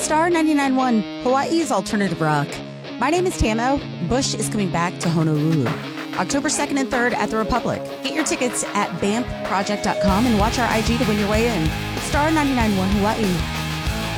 Star 99.1, Hawaii's alternative rock. My name is Tamo. Bush is coming back to Honolulu. October 2nd and 3rd at the Republic. Get your tickets at BAMPproject.com and watch our IG to win your way in. Star 99.1 Hawaii.